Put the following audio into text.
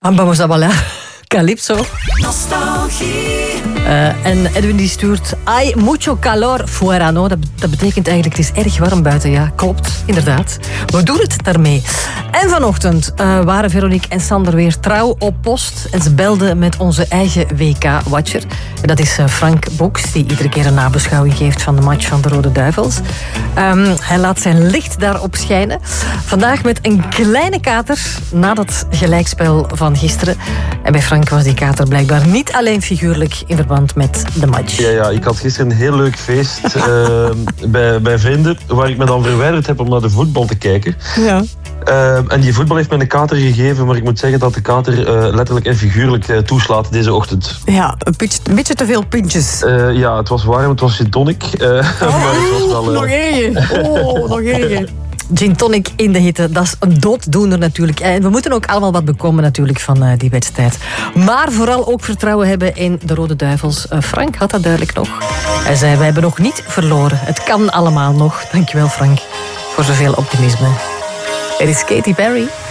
Vamos a bailar. Calypso. Nostalgie. En Edwin die stuurt... Hay mucho calor fuera, no? Dat betekent eigenlijk het is erg warm buiten. Ja, klopt, inderdaad. We doen het daarmee. En vanochtend waren Veronique en Sander weer trouw op post. En ze belden met onze eigen WK-watcher. En dat is Frank Boks, die iedere keer een nabeschouwing geeft van de match van de Rode Duivels. Hij laat zijn licht daarop schijnen. Vandaag met een kleine kater na dat gelijkspel van gisteren. En bij Frank was die kater blijkbaar niet alleen figuurlijk in verband met de match. Ja, ik had gisteren een heel leuk feest bij vrienden, waar ik me dan verwijderd heb om naar de voetbal te kijken. Ja. En die voetbal heeft me een kater gegeven, maar ik moet zeggen dat de kater letterlijk en figuurlijk toeslaat deze ochtend. Ja, een beetje te veel pintjes. Ja, het was warm, het was gin tonic. Maar het was wel, nog erger. Gin tonic in de hitte, dat is een dooddoener natuurlijk. En we moeten ook allemaal wat bekomen natuurlijk van die wedstrijd. Maar vooral ook vertrouwen hebben in de Rode Duivels. Frank had dat duidelijk nog. Hij zei, wij hebben nog niet verloren. Het kan allemaal nog. Dankjewel Frank voor zoveel optimisme. Er is Katy Perry.